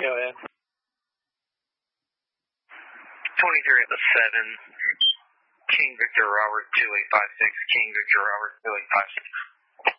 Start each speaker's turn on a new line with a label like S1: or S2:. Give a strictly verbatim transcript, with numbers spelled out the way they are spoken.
S1: Go ahead.
S2: twenty-three of the seven. King Victor Robert two eight five six. King Victor Robert two eight five six.